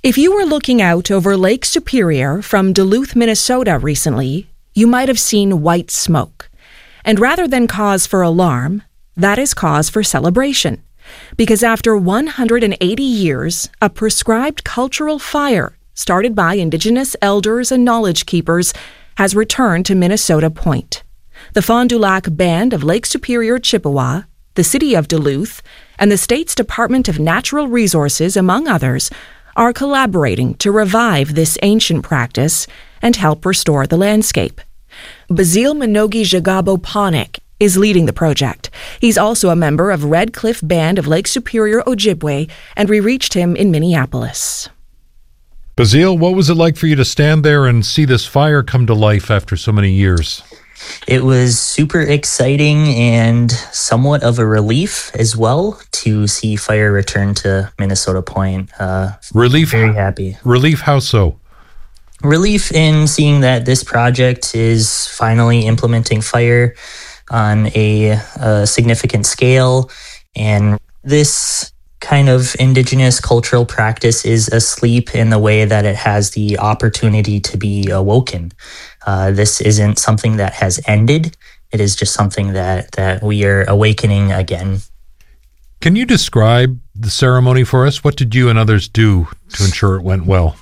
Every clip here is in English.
If you were looking out over Lake Superior from Duluth, Minnesota recently, you might have seen white smoke. And rather than cause for alarm, that is cause for celebration. Because after 180 years, a prescribed cultural fire started by Indigenous elders and knowledge keepers has returned to Minnesota Point. The Fond du Lac Band of Lake Superior, Chippewa, the City of Duluth, and the state's Department of Natural Resources, among others, are collaborating to revive this ancient practice and help restore the landscape. Basile Minogi Jagabo Panik is leading the project. He's also a member of Red Cliff Band of Lake Superior, Ojibwe, and we reached him in Minneapolis. Basile, what was it like for you to stand there and see this fire come to life after so many years? It was super exciting and somewhat of a relief as well to see fire return to Minnesota Point. Relief? Very happy. Relief, how so? Relief in seeing that this project is finally implementing fire on a significant scale. And this kind of Indigenous cultural practice is asleep in the way that it has the opportunity to be awoken. This isn't something that has ended. It is just something that we are awakening again. Can you describe the ceremony for us? What did you and others do to ensure it went well?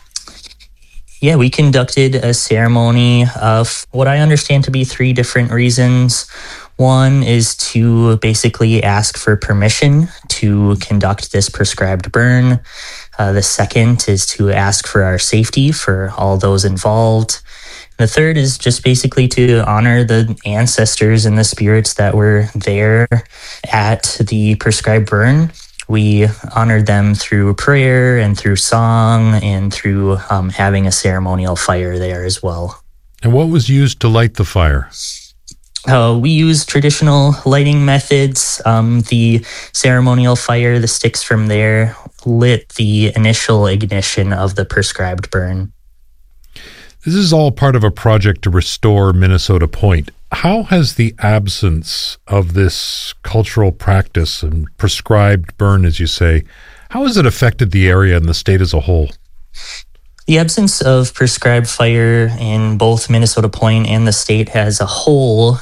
Yeah, we conducted a ceremony of what I understand to be 3 different reasons. One is to basically ask for permission to conduct this prescribed burn. The second is to ask for our safety for all those involved. The third is just basically to honor the ancestors and the spirits that were there at the prescribed burn. We honored them through prayer and through song and through having a ceremonial fire there as well. And what was used to light the fire? We used traditional lighting methods. The ceremonial fire, the sticks from there, lit the initial ignition of the prescribed burn. This is all part of a project to restore Minnesota Point. How has the absence of this cultural practice and prescribed burn, as you say, how has it affected the area and the state as a whole? The absence of prescribed fire in both Minnesota Point and the state as a whole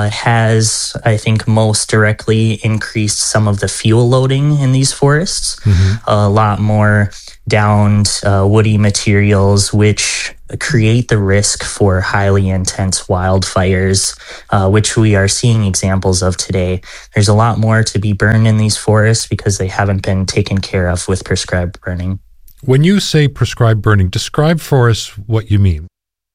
has, I think, most directly increased some of the fuel loading in these forests. A lot more downed woody materials, which create the risk for highly intense wildfires, which we are seeing examples of today. There's a lot more to be burned in these forests because they haven't been taken care of with prescribed burning. When you say prescribed burning, describe for us what you mean.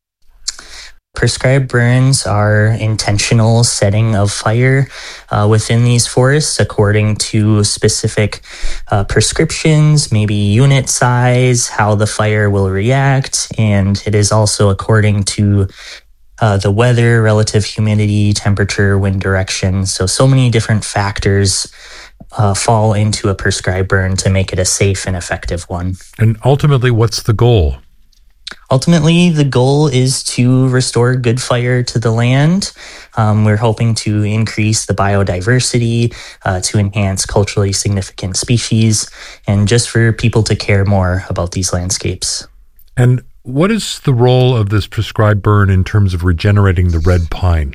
Prescribed burns are intentional setting of fire within these forests according to specific prescriptions, maybe unit size, how the fire will react, and it is also according to the weather, relative humidity, temperature, wind direction. So many different factors fall into a prescribed burn to make it a safe and effective one. And ultimately, what's the goal? Ultimately, the goal is to restore good fire to the land. We're hoping to increase the biodiversity, to enhance culturally significant species, and just for people to care more about these landscapes. And what is the role of this prescribed burn in terms of regenerating the red pine?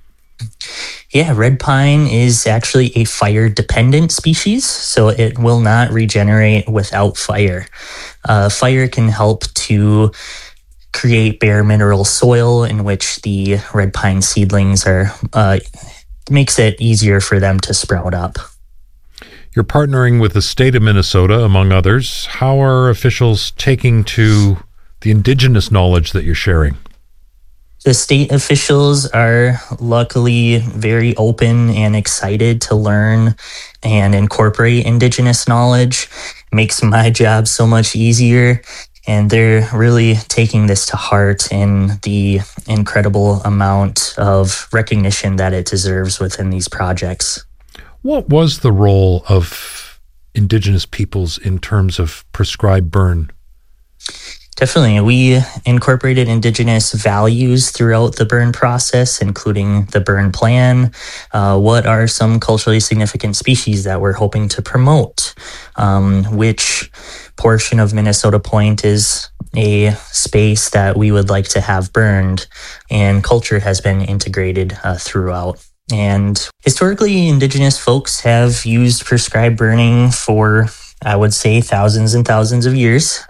Yeah, red pine is actually a fire-dependent species, so it will not regenerate without fire. Fire can help to create bare mineral soil in which the red pine seedlings are, makes it easier for them to sprout up. You're partnering with the state of Minnesota, among others. How are officials taking to the Indigenous knowledge that you're sharing? The state officials are luckily very open and excited to learn and incorporate Indigenous knowledge. It makes my job so much easier, and they're really taking this to heart in the incredible amount of recognition that it deserves within these projects. What was the role of Indigenous peoples in terms of prescribed burn? Definitely. We incorporated Indigenous values throughout the burn process, including the burn plan. What are some culturally significant species that we're hoping to promote? Which portion of Minnesota Point is a space that we would like to have burned? And culture has been integrated throughout. And historically, Indigenous folks have used prescribed burning for, I would say, thousands and thousands of years.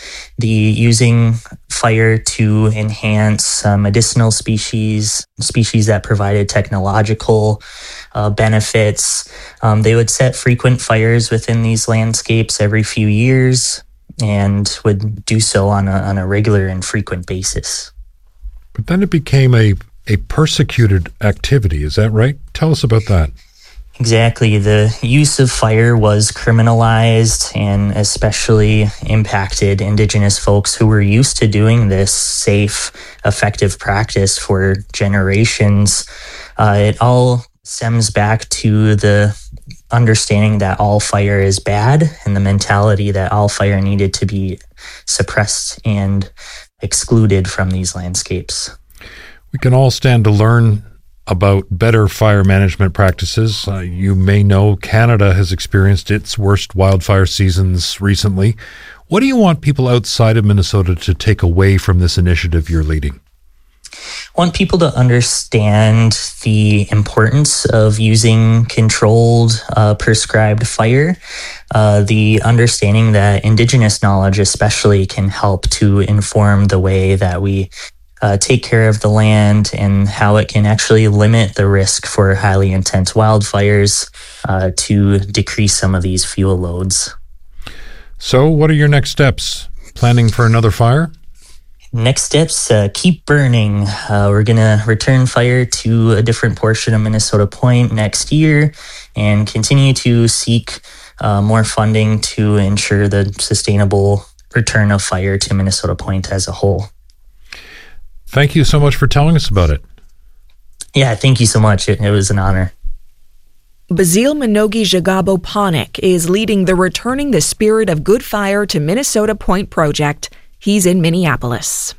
Using fire to enhance medicinal species that provided technological benefits. They would set frequent fires within these landscapes every few years and would do so on a regular and frequent basis. But then it became a persecuted activity. Is that right? Tell us about that. Exactly. The use of fire was criminalized and especially impacted Indigenous folks who were used to doing this safe, effective practice for generations. It all stems back to the understanding that all fire is bad and the mentality that all fire needed to be suppressed and excluded from these landscapes. We can all stand to learn about better fire management practices. You may know Canada has experienced its worst wildfire seasons recently. What do you want people outside of Minnesota to take away from this initiative you're leading? I want people to understand the importance of using controlled, prescribed fire. The understanding that Indigenous knowledge especially can help to inform the way that we take care of the land and how it can actually limit the risk for highly intense wildfires to decrease some of these fuel loads. So what are your next steps? Planning for another fire? Next steps, keep burning. We're going to return fire to a different portion of Minnesota Point next year and continue to seek more funding to ensure the sustainable return of fire to Minnesota Point as a whole. Thank you so much for telling us about it. Yeah, thank you so much. It was an honor. Bazil Minogi Jagabo Panik is leading the Returning the Spirit of Good Fire to Minnesota Point project. He's in Minneapolis.